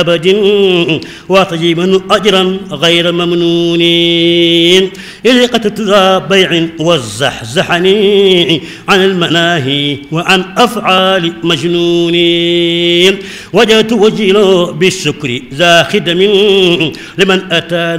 أبد وطيبا أجرا غير ممنون إذ قتلت ذا بيع والزحزحني عن المناهي وعن أفعال مجنون وجدت وجهي بالشكر ذا خدم لمن أتى